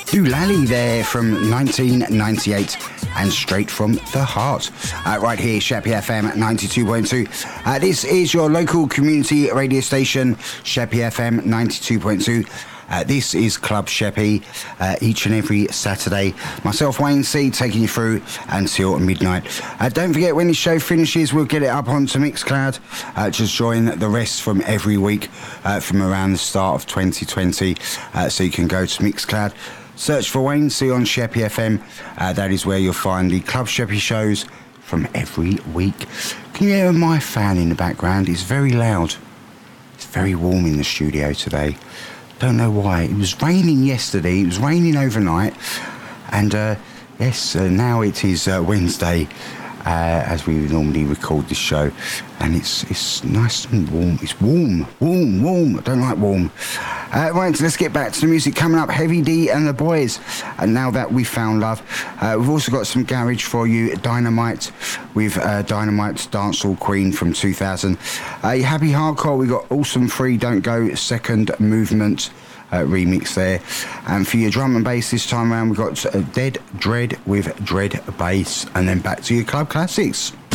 Doolally there from 1998 and straight from the heart. Right here, Sheppey FM 92.2. This is your local community radio station, Sheppey FM 92.2. This is Club Sheppey, each and every Saturday. Myself, Wayne C, taking you through until midnight. Don't forget, when the show finishes, we'll get it up onto Mixcloud. Just join the rest from every week from around the start of 2020. So you can go to Mixcloud, search for Wayne C on Sheppey FM. That is where you'll find the Club Sheppey shows from every week. Can you hear my fan in the background? It's very loud. It's very warm in the studio today. Don't know why. It was raining yesterday. It was raining overnight. And yes, now it is Wednesday, as we normally record this show. And it's nice and warm. It's warm. I don't like warm. Right, so let's get back to the music. Coming up, Heavy D and the Boys. And Now That We've Found Love. We've also got some garage for you. Dynamite with Dynamite's Dancehall Queen from 2000. Happy Hardcore, we got Awesome 3 Don't Go Second Movement remix there. And for your drum and bass this time around, we've got Dead Dread with Dread Bass. And then back to your club classics.